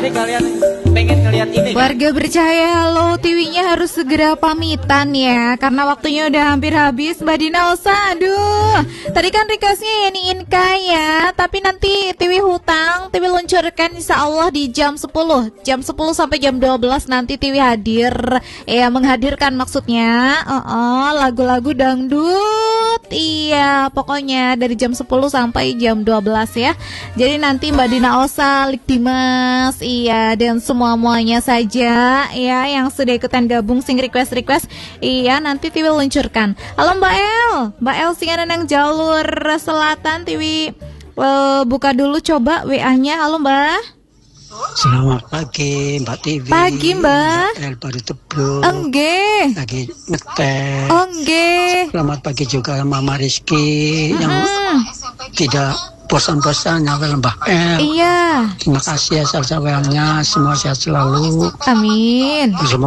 Pasti kalian pengen ngeliat ini kan? Warga Bercahaya, halo, Tiwinya harus segera pamitan ya, karena waktunya udah hampir habis. Mbak Dina Osa, aduh, tadi kan requestnya Yani Inka ya, tapi nanti Tiwi hutang, Tiwi luncurkan insya Allah di jam 10 sampai jam 12 nanti Tiwi hadir, ya menghadirkan maksudnya, lagu-lagu dangdut, iya pokoknya dari jam 10 sampai jam 12 ya. Jadi nanti Mbak Dina Osa, Lik Dimas, iya, dan semuanya saja ya yang sudah ikutan gabung sing request, iya nanti Tiwi luncurkan. Halo Mbak El singaran yang jalur selatan, Tiwi buka dulu coba WA-nya. Halo Mbak. Selamat pagi Mbak Tiwi. Pagi Mbak. El baru teblok. Enggak. Lagi ngeteh. Enggak. Selamat pagi juga Mama Rizky yang tidak bosan-bosan nyawel Mbak El. Iya. Terima kasih ya salsawelnya, semua sehat selalu. Amin.